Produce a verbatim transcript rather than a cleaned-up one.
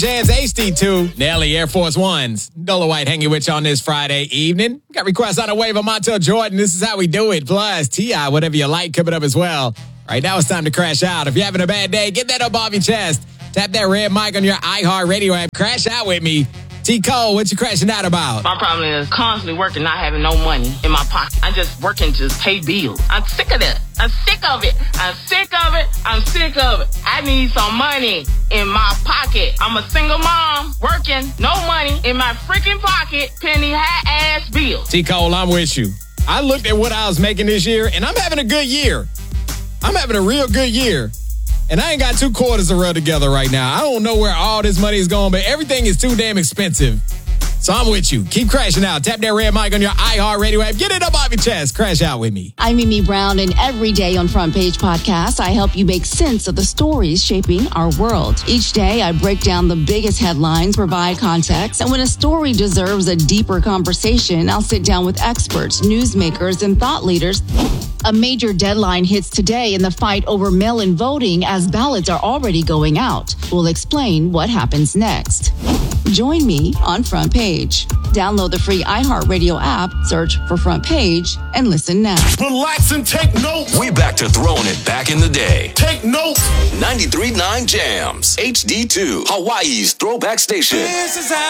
Jams H D two, Nelly Air Force Ones. Dolo White hanging with you on this Friday evening. Got requests on the wave of Montel Jordan. This is how we do it. Plus, T I, whatever you like, coming up as well. Right now it's time to crash out. If you're having a bad day, get that up off your chest. Tap that red mic on your iHeartRadio app. Crash out with me. T. Cole, what you crashing out about? My problem is constantly working, not having no money in my pocket. I'm just working to pay bills. I'm sick of that. I'm sick of it. I'm sick of it. I'm sick of it. I need some money in my pocket. I'm a single mom working, no money in my freaking pocket, paying these high-ass bills. T. Cole, I'm with you. I looked at what I was making this year, and I'm having a good year. I'm having a real good year. And I ain't got two quarters to rub together right now. I don't know where all this money is going, but everything is too damn expensive. So I'm with you. Keep crashing out. Tap that red mic on your iHeartRadio app. Get it up off your chest. Crash out with me. I'm Mimi Brown, and every day on Front Page Podcast, I help you make sense of the stories shaping our world. Each day, I break down the biggest headlines, provide context, and when a story deserves a deeper conversation, I'll sit down with experts, newsmakers, and thought leaders. A major deadline hits today in the fight over mail-in voting as ballots are already going out. We'll explain what happens next. Join me on Front Page. Download the free iHeartRadio app, search for Front Page, and listen now. Relax and take notes. We back to throwing it back in the day. Take notes. ninety-three point nine Jams. H D two. Hawaii's throwback station. This is how